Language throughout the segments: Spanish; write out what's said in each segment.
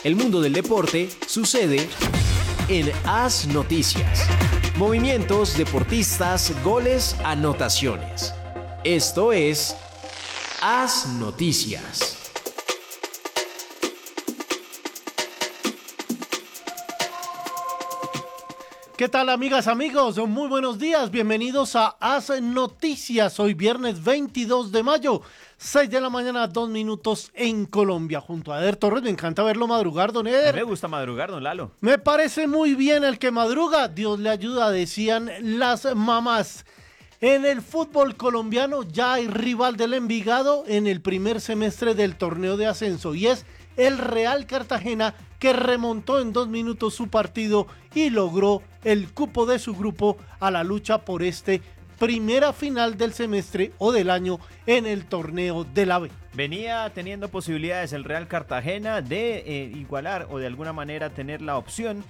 El mundo del deporte sucede en AS Noticias. Movimientos, deportistas, goles, anotaciones. Esto es AS Noticias. ¿Qué tal, amigas, amigos? Muy buenos días, bienvenidos a AS Noticias. Hoy viernes 22 de mayo, 6 de la mañana, 2 minutos en Colombia. Junto a Eder Torres, me encanta verlo madrugar, don Eder. Me gusta madrugar, don Lalo. Me parece muy bien el que madruga, Dios le ayuda, decían las mamás. En el fútbol colombiano ya hay rival del Envigado en el primer semestre del torneo de ascenso y es el Real Cartagena, que remontó en 2 minutos su partido y logró el cupo de su grupo a la lucha por primera final del semestre o del año en el torneo de la B. Venía teniendo posibilidades el Real Cartagena de igualar o de alguna manera tener la opción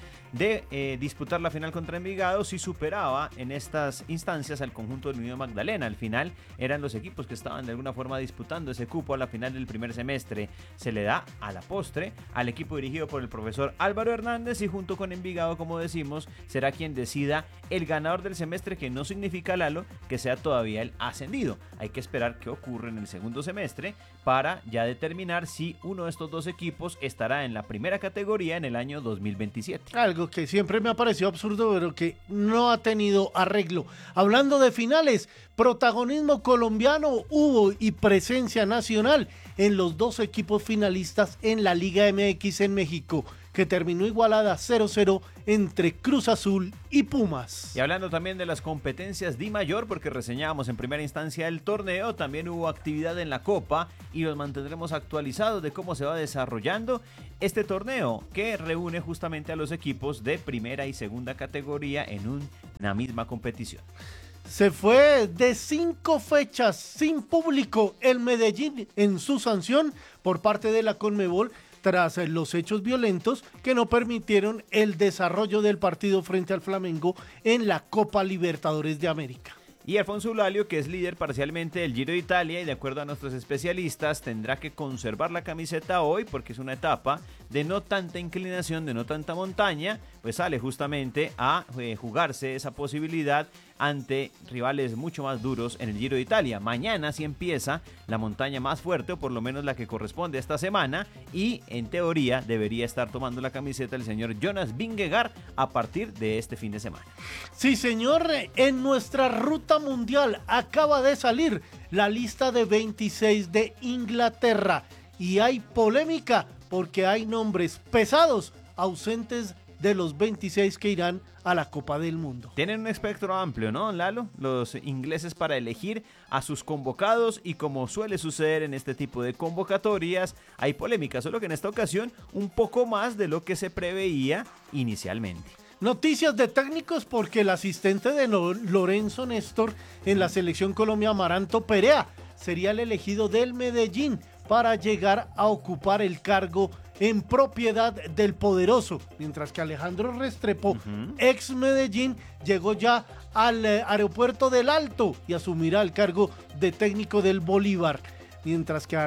de disputar la final contra Envigado si superaba en estas instancias al conjunto del Unión Magdalena. Al final eran los equipos que estaban de alguna forma disputando ese cupo a la final del primer semestre. Se le da a la postre al equipo dirigido por el profesor Álvaro Hernández y junto con Envigado, como decimos, será quien decida el ganador del semestre, que no significa, Lalo, que sea todavía el ascendido. Hay que esperar qué ocurre en el segundo semestre para ya determinar si uno de estos dos equipos estará en la primera categoría en el año 2027. Algo que siempre me ha parecido absurdo, pero que no ha tenido arreglo. Hablando de finales, protagonismo colombiano hubo y presencia nacional en los dos equipos finalistas en la Liga MX en México, que terminó igualada 0-0 entre Cruz Azul y Pumas. Y hablando también de las competencias Di Mayor, porque reseñábamos en primera instancia el torneo, también hubo actividad en la Copa y los mantendremos actualizados de cómo se va desarrollando este torneo, que reúne justamente a los equipos de primera y segunda categoría en una misma competición. Se fue de 5 fechas sin público el Medellín en su sanción por parte de la Conmebol, tras los hechos violentos que no permitieron el desarrollo del partido frente al Flamengo en la Copa Libertadores de América. Y Alfonso Eulalio, que es líder parcialmente del Giro de Italia y de acuerdo a nuestros especialistas tendrá que conservar la camiseta hoy porque es una etapa de no tanta inclinación, de no tanta montaña, pues sale justamente a jugarse esa posibilidad ante rivales mucho más duros en el Giro de Italia. Mañana sí empieza la montaña más fuerte, o por lo menos la que corresponde a esta semana, y en teoría debería estar tomando la camiseta el señor Jonas Vingegaard a partir de este fin de semana. Sí, señor, en nuestra ruta mundial acaba de salir la lista de 26 de Inglaterra y hay polémica porque hay nombres pesados ausentes de los 26 que irán a la Copa del Mundo. Tienen un espectro amplio, ¿no, Lalo? Los ingleses para elegir a sus convocados y como suele suceder en este tipo de convocatorias, hay polémica, solo que en esta ocasión un poco más de lo que se preveía inicialmente. Noticias de técnicos porque el asistente de Lorenzo Néstor en la selección Colombia, Amaranto Perea, sería el elegido del Medellín para llegar a ocupar el cargo en propiedad del poderoso, mientras que Alejandro Restrepo, ex Medellín, llegó ya al aeropuerto del Alto y asumirá el cargo de técnico del Bolívar. Mientras que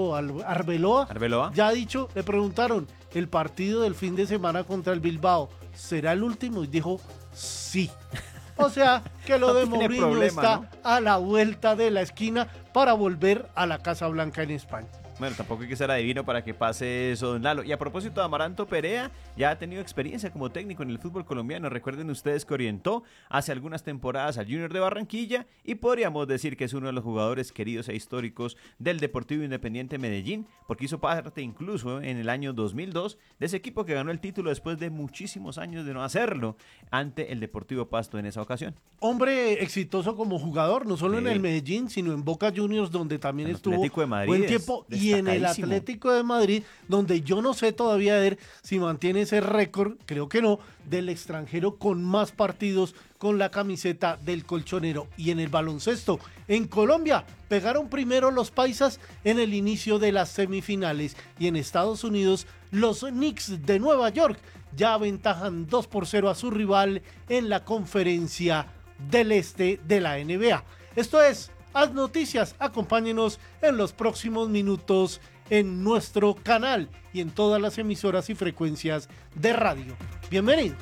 Arbeloa ya ha dicho, le preguntaron, el partido del fin de semana contra el Bilbao, ¿será el último? Y dijo, sí. O sea, que lo de Mourinho está, ¿no?, a la vuelta de la esquina para volver a la Casa Blanca en España. Bueno, tampoco hay que ser adivino para que pase eso, don Lalo. Y a propósito de Amaranto Perea, ya ha tenido experiencia como técnico en el fútbol colombiano. Recuerden ustedes que orientó hace algunas temporadas al Junior de Barranquilla y podríamos decir que es uno de los jugadores queridos e históricos del Deportivo Independiente Medellín, porque hizo parte incluso en el año 2002 de ese equipo que ganó el título después de muchísimos años de no hacerlo ante el Deportivo Pasto en esa ocasión. Hombre exitoso como jugador, no solo en el Medellín, sino en Boca Juniors, donde también estuvo Atlético de Madrid, buen tiempo, y en el Atlético de Madrid, donde yo no sé todavía si mantiene ese récord, creo que no, del extranjero con más partidos con la camiseta del colchonero. Y en el baloncesto, en Colombia, pegaron primero los paisas en el inicio de las semifinales, y en Estados Unidos, los Knicks de Nueva York ya aventajan 2-0 a su rival en la conferencia del este de la NBA. Esto es Haz Noticias, acompáñenos en los próximos minutos en nuestro canal y en todas las emisoras y frecuencias de radio. Bienvenidos.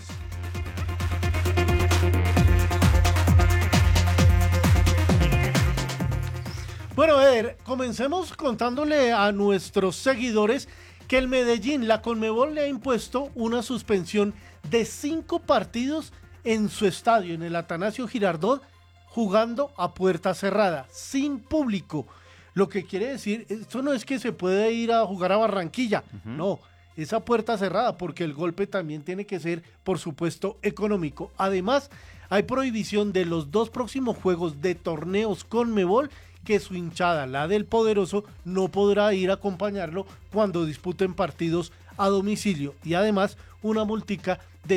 Bueno, Eder, comencemos contándole a nuestros seguidores que el Medellín, la Conmebol, le ha impuesto una suspensión de 5 partidos en su estadio, en el Atanasio Girardot, jugando a puerta cerrada, sin público. Lo que quiere decir, esto no es que se puede ir a jugar a Barranquilla, no, es a puerta cerrada, porque el golpe también tiene que ser, por supuesto, económico. Además, hay prohibición de los 2 próximos juegos de torneos Conmebol, que su hinchada, la del Poderoso, no podrá ir a acompañarlo cuando disputen partidos a domicilio. Y además, una multica de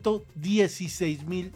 $116,000.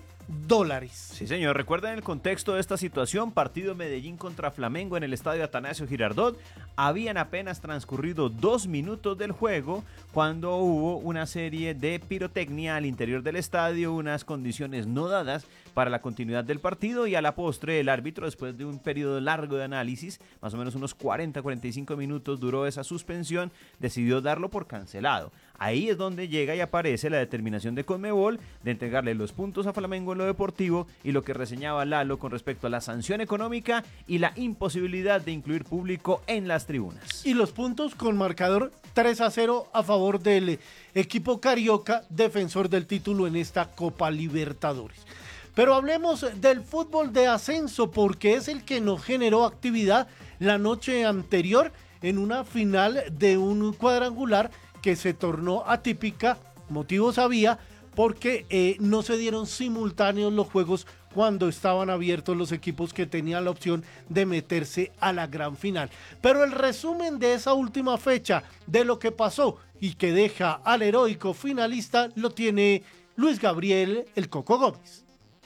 Sí, señor. Recuerden el contexto de esta situación: partido Medellín contra Flamengo en el estadio Atanasio Girardot. Habían apenas transcurrido 2 minutos del juego cuando hubo una serie de pirotecnia al interior del estadio, unas condiciones no dadas para la continuidad del partido, y a la postre el árbitro, después de un periodo largo de análisis, más o menos unos 40-45 minutos duró esa suspensión, decidió darlo por cancelado. Ahí es donde llega y aparece la determinación de Conmebol de entregarle los puntos a Flamengo en lo deportivo, y lo que reseñaba Lalo con respecto a la sanción económica y la imposibilidad de incluir público en las tribunas. Y los puntos con marcador 3-0 a favor del equipo carioca, defensor del título en esta Copa Libertadores. Pero hablemos del fútbol de ascenso, porque es el que nos generó actividad la noche anterior en una final de un cuadrangular que se tornó atípica. Motivos había, porque no se dieron simultáneos los juegos cuando estaban abiertos los equipos que tenían la opción de meterse a la gran final. Pero el resumen de esa última fecha, de lo que pasó y que deja al heroico finalista, lo tiene Luis Gabriel El Coco Gómez.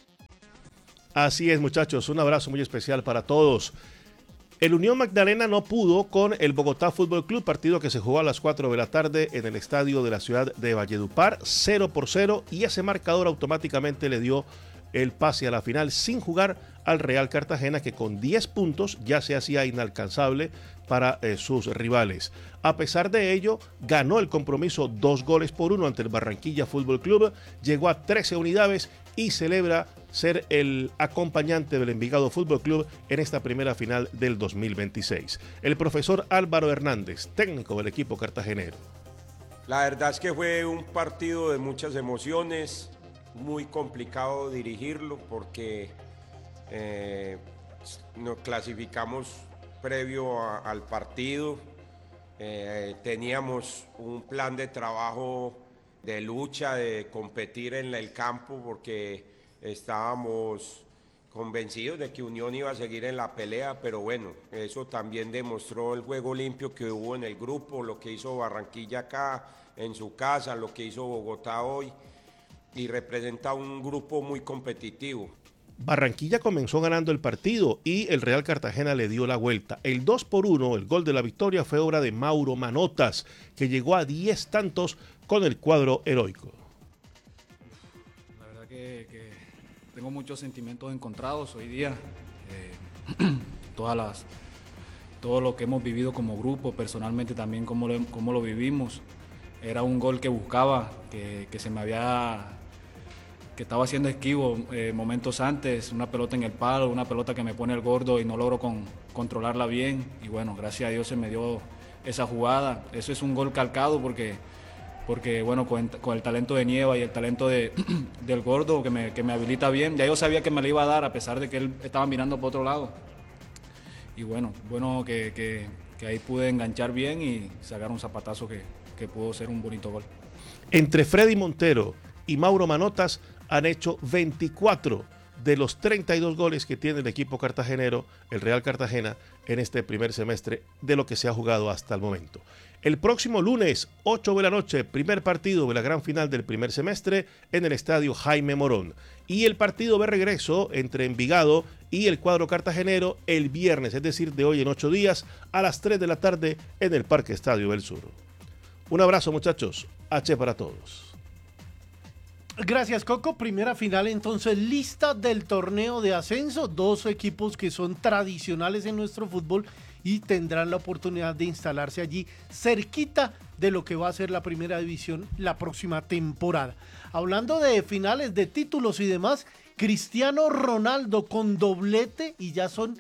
Así es, muchachos, un abrazo muy especial para todos. El Unión Magdalena no pudo con el Bogotá Fútbol Club, partido que se jugó a las 4 de la tarde en el estadio de la ciudad de Valledupar, 0-0, y ese marcador automáticamente le dio el pase a la final sin jugar al Real Cartagena, que con 10 puntos ya se hacía inalcanzable para sus rivales. A pesar de ello, ganó el compromiso 2-1 ante el Barranquilla Fútbol Club, llegó a 13 unidades y celebra ser el acompañante del Envigado Fútbol Club en esta primera final del 2026. El profesor Álvaro Hernández, técnico del equipo cartagenero. La verdad es que fue un partido de muchas emociones, muy complicado dirigirlo porque nos clasificamos previo al partido, teníamos un plan de trabajo de lucha, de competir en el campo, porque estábamos convencidos de que Unión iba a seguir en la pelea, pero bueno, eso también demostró el juego limpio que hubo en el grupo, lo que hizo Barranquilla acá en su casa, lo que hizo Bogotá hoy, y representa un grupo muy competitivo. Barranquilla comenzó ganando el partido y el Real Cartagena le dio la vuelta. El 2-1, el gol de la victoria, fue obra de Mauro Manotas, que llegó a 10 tantos con el cuadro heroico. La verdad que tengo muchos sentimientos encontrados hoy día. Todo lo que hemos vivido como grupo, personalmente también cómo lo vivimos. Era un gol que buscaba, que estaba haciendo esquivo momentos antes, una pelota en el palo, una pelota que me pone el gordo y no logro controlarla bien. Y bueno, gracias a Dios se me dio esa jugada. Eso es un gol calcado porque bueno, con el talento de Nieva y el talento del gordo que me habilita bien, ya yo sabía que me lo iba a dar a pesar de que él estaba mirando por otro lado. Y bueno que ahí pude enganchar bien y sacar un zapatazo que pudo ser un bonito gol. Entre Freddy Montero y Mauro Manotas han hecho 24 de los 32 goles que tiene el equipo cartagenero, el Real Cartagena, en este primer semestre de lo que se ha jugado hasta el momento. El próximo lunes, 8 de la noche, primer partido de la gran final del primer semestre en el estadio Jaime Morón. Y el partido de regreso entre Envigado y el cuadro cartagenero el viernes, es decir, de hoy en 8 días, a las 3 de la tarde en el Parque Estadio del Sur. Un abrazo, muchachos. H para todos. Gracias, Coco. Primera final entonces lista del torneo de ascenso. 2 equipos que son tradicionales en nuestro fútbol y tendrán la oportunidad de instalarse allí cerquita de lo que va a ser la primera división la próxima temporada. Hablando de finales de títulos y demás, Cristiano Ronaldo con doblete y ya son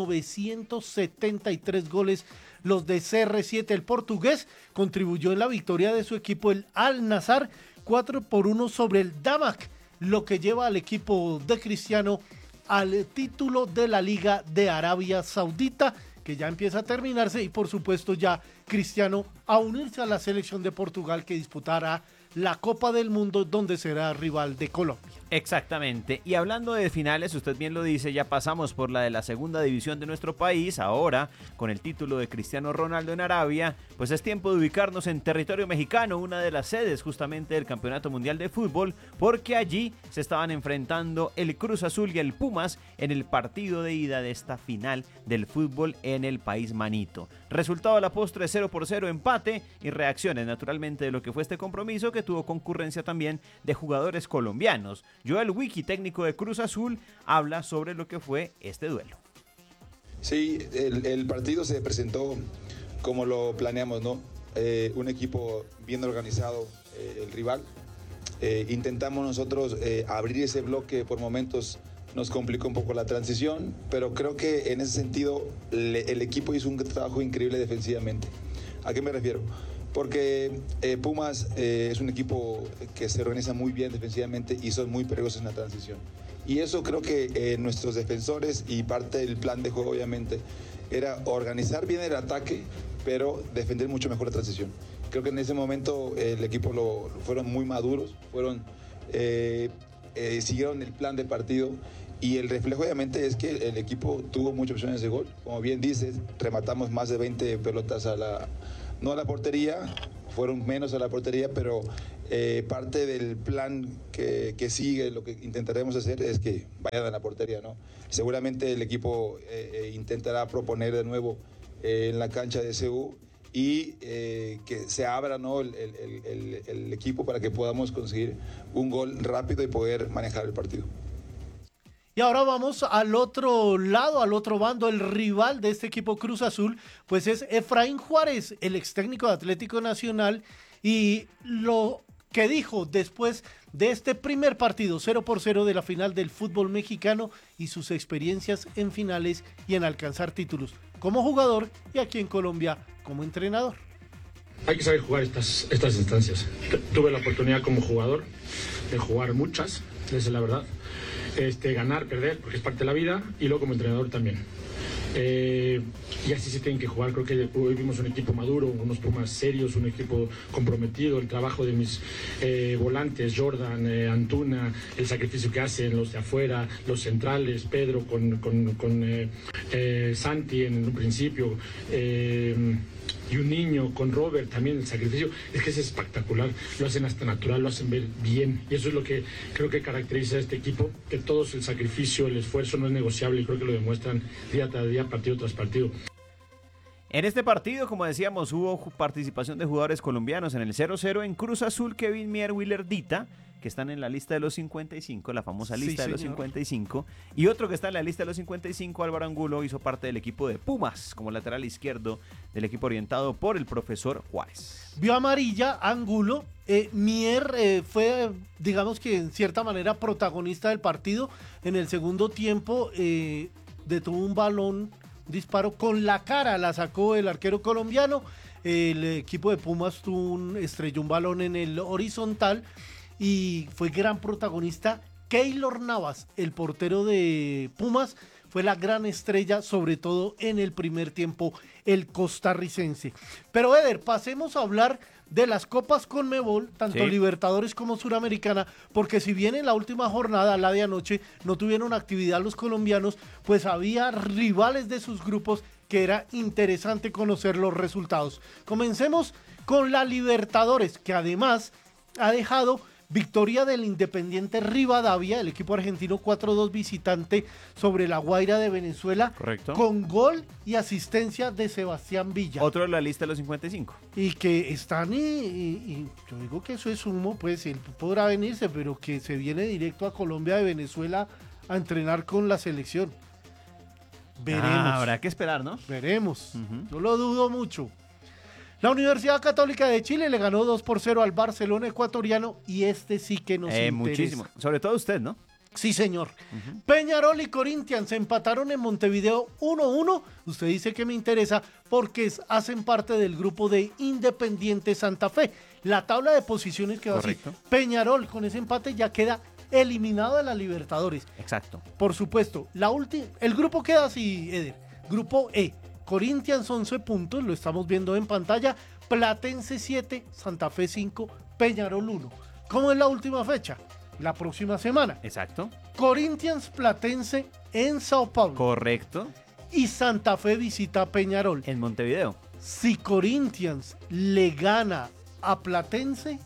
973 goles los de CR7. El portugués contribuyó en la victoria de su equipo, el Al-Nassr, 4-1 sobre el Damac, lo que lleva al equipo de Cristiano al título de la Liga de Arabia Saudita, que ya empieza a terminarse, y por supuesto ya Cristiano a unirse a la selección de Portugal, que disputará la Copa del Mundo, donde será rival de Colombia. Exactamente. Y hablando de finales, usted bien lo dice, ya pasamos por la de la segunda división de nuestro país. Ahora, con el título de Cristiano Ronaldo en Arabia, pues es tiempo de ubicarnos en territorio mexicano, una de las sedes justamente del Campeonato Mundial de Fútbol, porque allí se estaban enfrentando el Cruz Azul y el Pumas en el partido de ida de esta final del fútbol en el país manito. Resultado a la postre 0-0, empate, y reacciones naturalmente de lo que fue este compromiso, que tuvo concurrencia también de jugadores colombianos. Joel Wiki, técnico de Cruz Azul, habla sobre lo que fue este duelo. Sí, el partido se presentó como lo planeamos, ¿no? Un equipo bien organizado, el rival. Intentamos nosotros abrir ese bloque, por momentos nos complicó un poco la transición, pero creo que en ese sentido el equipo hizo un trabajo increíble defensivamente. ¿A qué me refiero? Porque Pumas es un equipo que se organiza muy bien defensivamente y son muy peligrosos en la transición. Y eso creo que nuestros defensores, y parte del plan de juego obviamente, era organizar bien el ataque, pero defender mucho mejor la transición. Creo que en ese momento el equipo fueron muy maduros, siguieron el plan de partido, y el reflejo obviamente es que el equipo tuvo muchas opciones de gol. Como bien dices, rematamos más de 20 pelotas no a la portería, fueron menos a la portería, pero parte del plan que sigue, lo que intentaremos hacer es que vayan a la portería, ¿no? Seguramente el equipo intentará proponer de nuevo en la cancha de CU, y que se abra, ¿no?, el equipo para que podamos conseguir un gol rápido y poder manejar el partido. Y ahora vamos al otro lado, al otro bando. El rival de este equipo Cruz Azul, pues es Efraín Juárez, el ex técnico de Atlético Nacional, y lo que dijo después de este primer partido 0-0 de la final del fútbol mexicano, y sus experiencias en finales y en alcanzar títulos como jugador, y aquí en Colombia como entrenador. Hay que saber jugar estas instancias. Tuve la oportunidad como jugador de jugar muchas, esa es la verdad. Ganar, perder, porque es parte de la vida, y luego como entrenador también. Y así se tienen que jugar. Creo que hoy vimos un equipo maduro, unos Pumas serios, un equipo comprometido. El trabajo de mis volantes, Jordan, Antuna, el sacrificio que hacen los de afuera, los centrales, Pedro con Santi en un principio, y un niño con Robert también, el sacrificio, es que es espectacular, lo hacen hasta natural, lo hacen ver bien, y eso es lo que creo que caracteriza a este equipo, que todos el sacrificio, el esfuerzo no es negociable, y creo que lo demuestran día tras día, partido tras partido. En este partido, como decíamos, hubo participación de jugadores colombianos. En el 0-0 en Cruz Azul, Kevin Mier, Willer Dita, que están en la lista de los 55, la famosa lista de los 55, y otro que está en la lista de los 55, Álvaro Angulo, hizo parte del equipo de Pumas, como lateral izquierdo del equipo orientado por el profesor Juárez. Vio amarilla Angulo. Mier fue, digamos que en cierta manera, protagonista del partido. En el segundo tiempo detuvo un balón, disparo con la cara, la sacó el arquero colombiano. El equipo de Pumas estrelló un balón en el horizontal, y fue gran protagonista Keylor Navas, el portero de Pumas. Fue la gran estrella, sobre todo en el primer tiempo, el costarricense. Pero Eder, pasemos a hablar de las Copas Conmebol, tanto Libertadores como Suramericana, porque si bien en la última jornada, la de anoche, no tuvieron actividad los colombianos, pues había rivales de sus grupos que era interesante conocer los resultados. Comencemos con la Libertadores, que además ha dejado victoria del Independiente Rivadavia, el equipo argentino, 4-2 visitante sobre la Guaira de Venezuela. Correcto. Con gol y asistencia de Sebastián Villa. Otro de la lista de los 55. Y que están, y yo digo que eso es humo, pues él podrá venirse, pero que se viene directo a Colombia de Venezuela a entrenar con la selección. Veremos. Habrá que esperar, ¿no? Veremos. Yo lo dudo mucho. La Universidad Católica de Chile le ganó 2-0 al Barcelona ecuatoriano y este sí que nos interesa. Muchísimo. Sobre todo usted, ¿no? Sí, señor. Peñarol y Corinthians se empataron en Montevideo 1-1. Usted dice que me interesa porque hacen parte del grupo de Independiente Santa Fe. La tabla de posiciones quedó así. Peñarol con ese empate ya queda eliminado de la Libertadores. Exacto. Por supuesto, el grupo queda así, Eder. Grupo E. Corinthians 11 puntos, lo estamos viendo en pantalla. Platense 7, Santa Fe 5, Peñarol 1. ¿Cómo es la última fecha? La próxima semana. Exacto. Corinthians Platense en Sao Paulo. Correcto. Y Santa Fe visita a Peñarol. En Montevideo. Si Corinthians le gana a Platense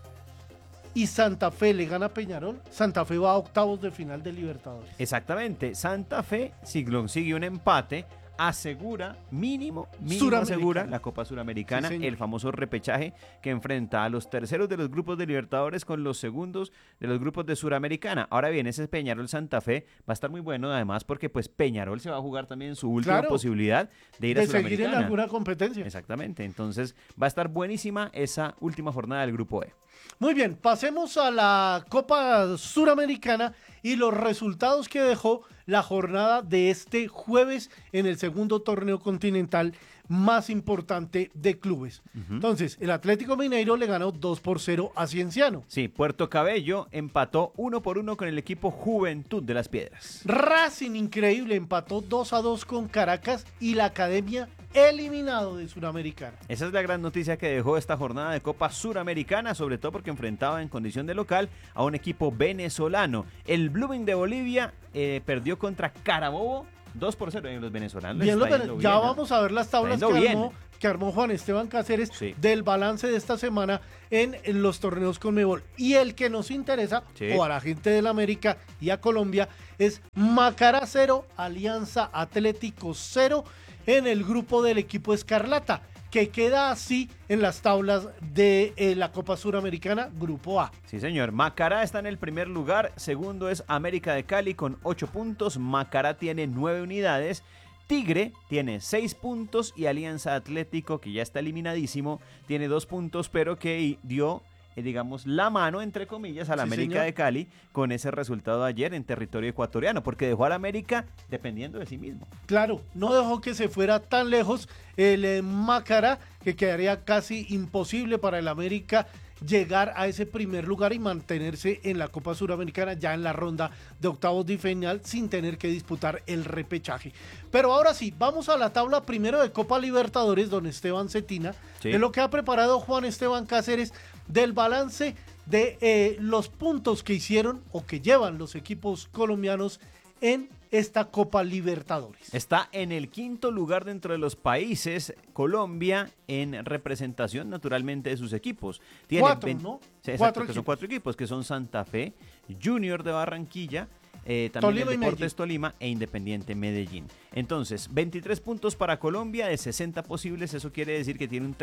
y Santa Fe le gana a Peñarol, Santa Fe va a octavos de final de Libertadores. Exactamente. Santa Fe, si consigue un empate, asegura, mínimo asegura la Copa Suramericana, sí, el famoso repechaje que enfrenta a los terceros de los grupos de Libertadores con los segundos de los grupos de Suramericana. Ahora bien, ese Peñarol Santa Fe va a estar muy bueno, además porque pues Peñarol se va a jugar también su última posibilidad de ir a Suramericana. De seguir en alguna competencia. Exactamente, entonces va a estar buenísima esa última jornada del grupo E. Muy bien, pasemos a la Copa Suramericana y los resultados que dejó la jornada de este jueves en el segundo torneo continental más importante de clubes. Entonces, el Atlético Mineiro le ganó 2-0 a Cienciano. Sí, Puerto Cabello empató 1-1 con el equipo Juventud de las Piedras. Racing, increíble, empató 2-2 con Caracas y la Academia eliminado de Suramericana. Esa es la gran noticia que dejó esta jornada de Copa Suramericana, sobre todo porque enfrentaba en condición de local a un equipo venezolano. El Blooming de Bolivia perdió contra Carabobo 2-0 en los venezolanos. Bien, ya vamos a ver las tablas que armó Juan Esteban Cáceres del balance de esta semana en los torneos Conmebol. Y el que nos interesa, o a la gente del América y a Colombia, es Macará 0, Alianza Atlético 0 en el grupo del equipo Escarlata, que queda así en las tablas de la Copa Suramericana, Grupo A. Sí, señor. Macará está en el primer lugar. Segundo es América de Cali con 8 puntos. Macará tiene 9 unidades. Tigre tiene 6 puntos y Alianza Atlético, que ya está eliminadísimo, tiene 2 puntos, pero que dio, digamos, la mano, entre comillas, a la América de Cali con ese resultado de ayer en territorio ecuatoriano, porque dejó a la América dependiendo de sí mismo. Claro, no dejó que se fuera tan lejos el Macará, que quedaría casi imposible para el América llegar a ese primer lugar y mantenerse en la Copa Suramericana ya en la ronda de octavos de final sin tener que disputar el repechaje. Pero ahora sí, vamos a la tabla primero de Copa Libertadores, don Esteban Cetina, de lo que ha preparado Juan Esteban Cáceres del balance de los puntos que hicieron o que llevan los equipos colombianos en esta Copa Libertadores. Está en el quinto lugar dentro de los países Colombia en representación naturalmente de sus equipos. Tiene 4, ¿no? Sí, exacto, son 4 equipos que son Santa Fe, Junior de Barranquilla, también Tolima el Deportes Tolima e Independiente Medellín. Entonces, 23 puntos para Colombia de 60 posibles, eso quiere decir que tiene un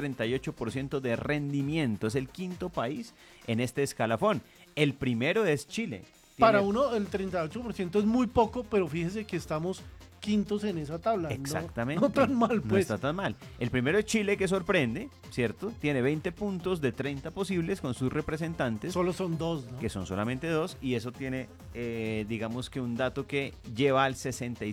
38% de rendimiento. Es el quinto país en este escalafón. El primero es Chile. Para uno, el 38% es muy poco, pero fíjese que estamos quintos en esa tabla. Exactamente. No tan mal, pues. No está tan mal. El primero es Chile, que sorprende, ¿cierto? Tiene 20 puntos de 30 posibles con sus representantes. Solo son 2, ¿no? Que son solamente 2, y eso tiene, digamos que un dato que lleva al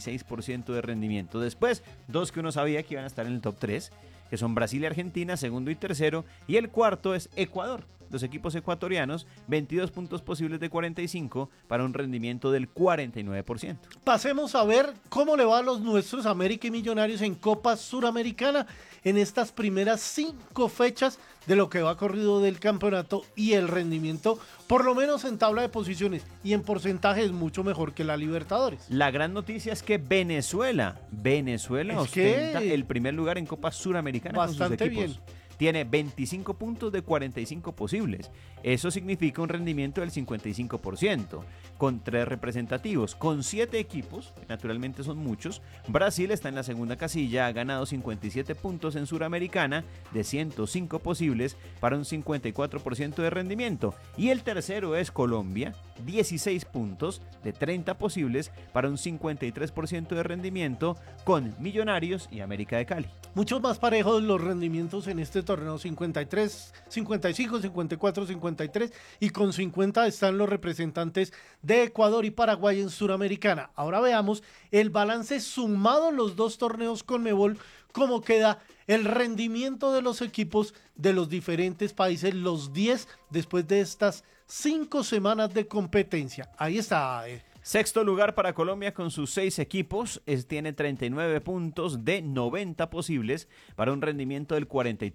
66% de rendimiento. Después, 2 que uno sabía que iban a estar en el top 3, que son Brasil y Argentina, segundo y tercero, y el cuarto es Ecuador. Los equipos ecuatorianos, 22 puntos posibles de 45 para un rendimiento del 49%. Pasemos a ver cómo le va a los nuestros América y Millonarios en Copa Suramericana en estas primeras 5 fechas de lo que va corrido del campeonato, y el rendimiento, por lo menos en tabla de posiciones y en porcentaje, es mucho mejor que la Libertadores. La gran noticia es que Venezuela ostenta el primer lugar en Copa Suramericana bastante con sus equipos. bien. tiene 25 puntos de 45 posibles. Eso significa un rendimiento del 55%, con 3 representativos. Con 7 equipos, naturalmente son muchos, Brasil está en la segunda casilla, ha ganado 57 puntos en Suramericana de 105 posibles para un 54% de rendimiento. Y el tercero es Colombia, 16 puntos de 30 posibles para un 53% de rendimiento, con Millonarios y América de Cali. Muchos más parejos los rendimientos en este torneo, 53, 55, 54, 53, y con 50 están los representantes de Ecuador y Paraguay en Suramericana. Ahora veamos el balance sumado en los dos torneos Conmebol, cómo queda el rendimiento de los equipos de los diferentes países, los 10 después de estas 5 semanas de competencia. Ahí está. Sexto lugar para Colombia con sus 6 equipos, tiene 39 puntos de 90 posibles para un rendimiento del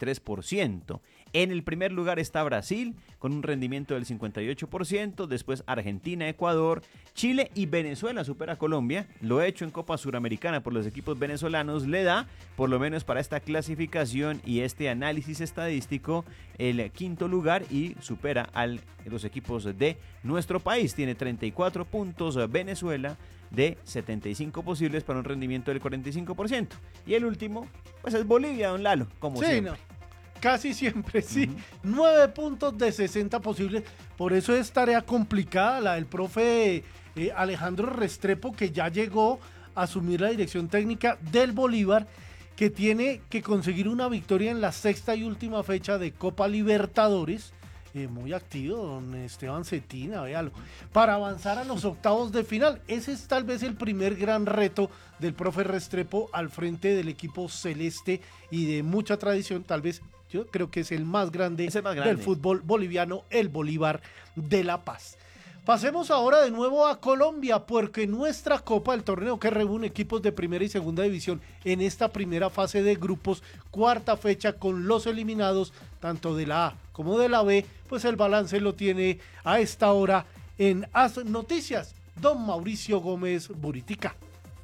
43%. En el primer lugar está Brasil con un rendimiento del 58%, después Argentina, Ecuador, Chile y Venezuela supera a Colombia. Lo hecho en Copa Suramericana por los equipos venezolanos le da, por lo menos para esta clasificación y este análisis estadístico, el quinto lugar y supera a los equipos de nuestro país. Tiene 34 puntos Venezuela de 75 posibles para un rendimiento del 45%. Y el último, pues es Bolivia, don Lalo, como sí, siempre. No. Casi siempre, sí. 9 puntos de 60 posibles. Por eso es tarea complicada la del profe Alejandro Restrepo, que ya llegó a asumir la dirección técnica del Bolívar, que tiene que conseguir una victoria en la sexta y última fecha de Copa Libertadores. Muy activo, don Esteban Cetina, véalo, para avanzar a los octavos de final. Ese es tal vez el primer gran reto del profe Restrepo al frente del equipo celeste y de mucha tradición, tal vez yo creo que es el más grande del fútbol boliviano, el Bolívar de La Paz. Pasemos ahora de nuevo a Colombia, porque nuestra Copa, el torneo que reúne equipos de primera y segunda división en esta primera fase de grupos, cuarta fecha con los eliminados, tanto de la A como de la B, pues el balance lo tiene a esta hora en As Noticias, don Mauricio Gómez Buritica.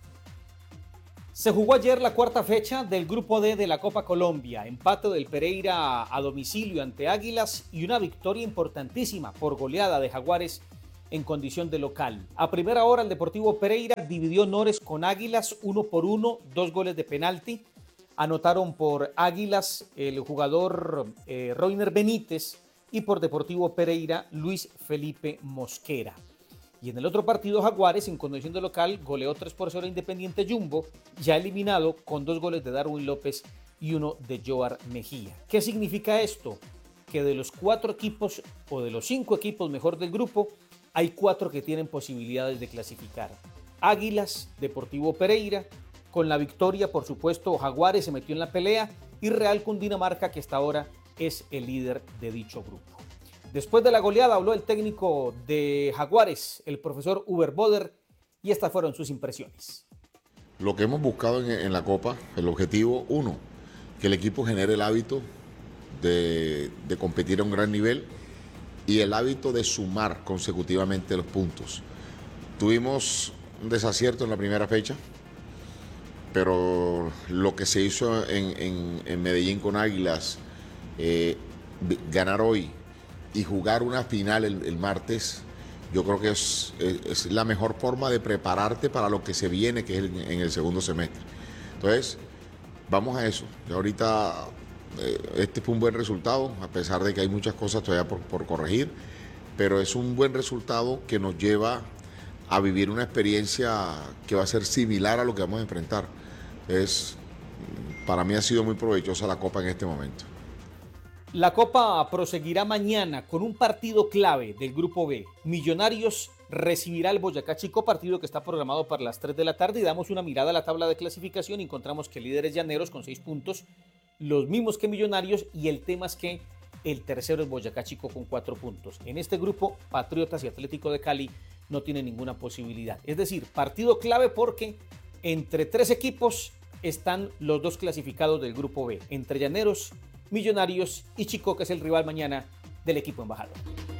Se jugó ayer la cuarta fecha del Grupo D de la Copa Colombia, empate del Pereira a domicilio ante Águilas y una victoria importantísima por goleada de Jaguares en condición de local. A primera hora el Deportivo Pereira dividió honores con Águilas 1-1, 2 goles de penalti. Anotaron por Águilas el jugador Roiner Benítez y por Deportivo Pereira Luis Felipe Mosquera. Y en el otro partido, Jaguares, en condición de local, goleó 3-0 a Independiente Jumbo, ya eliminado con 2 goles de Darwin López y 1 de Joar Mejía. ¿Qué significa esto? Que de los 4 equipos, o de los 5 equipos mejor del grupo, hay 4 que tienen posibilidades de clasificar. Águilas, Deportivo Pereira, con la victoria, por supuesto, Jaguares se metió en la pelea, y Real Cundinamarca, que hasta ahora es el líder de dicho grupo. Después de la goleada habló el técnico de Jaguares, el profesor Uber Boder, y estas fueron sus impresiones. Lo que hemos buscado en la Copa, el objetivo, 1, que el equipo genere el hábito de competir a un gran nivel y el hábito de sumar consecutivamente los puntos. Tuvimos un desacierto en la primera fecha, pero lo que se hizo en Medellín con Águilas, ganar hoy y jugar una final el martes, yo creo que es la mejor forma de prepararte para lo que se viene, que es en el segundo semestre. Entonces, vamos a eso. Y ahorita este fue un buen resultado, a pesar de que hay muchas cosas todavía por corregir, pero es un buen resultado que nos lleva a vivir una experiencia que va a ser similar a lo que vamos a enfrentar. Para mí ha sido muy provechosa la Copa en este momento. La Copa proseguirá mañana con un partido clave del Grupo B. Millonarios recibirá al Boyacá Chico, partido que está programado para las 3 de la tarde, y damos una mirada a la tabla de clasificación y encontramos que el líder es Llaneros con 6 puntos, los mismos que Millonarios, y el tema es que el tercero es Boyacá Chico con 4 puntos. En este grupo, Patriotas y Atlético de Cali no tienen ninguna posibilidad. Es decir, partido clave porque entre 3 equipos están los 2 clasificados del Grupo B, entre Llaneros, Millonarios y Chico, que es el rival mañana del equipo embajador.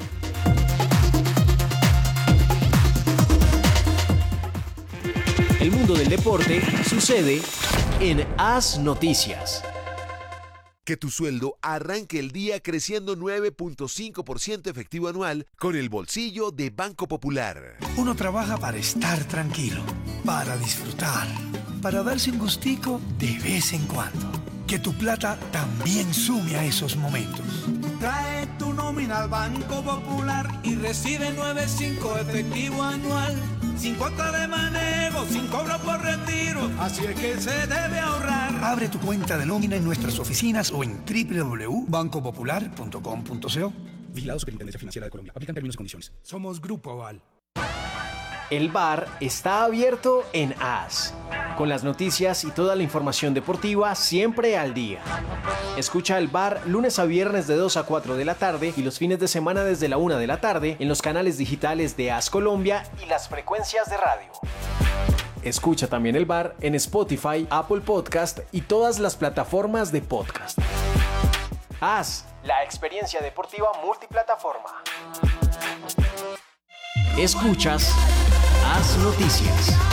El mundo del deporte sucede en As Noticias. Que tu sueldo arranque el día creciendo 9.5% efectivo anual con el bolsillo de Banco Popular. Uno trabaja para estar tranquilo, para disfrutar, para darse un gustico de vez en cuando. Que tu plata también sume a esos momentos. Trae tu nómina al Banco Popular y recibe 9.5 efectivo anual. Sin cuota de manejo, sin cobro por retiro, así es que se debe ahorrar. Abre tu cuenta de nómina en nuestras oficinas o en www.bancopopular.com.co. Vigilado Superintendencia Financiera de Colombia. Aplican términos y condiciones. Somos Grupo Aval. El bar está abierto en AS, con las noticias y toda la información deportiva siempre al día. Escucha el bar lunes a viernes de 2 a 4 de la tarde y los fines de semana desde la 1 de la tarde en los canales digitales de AS Colombia y las frecuencias de radio. Escucha también el bar en Spotify, Apple Podcast y todas las plataformas de podcast. AS, la experiencia deportiva multiplataforma. Escuchas AS Noticias.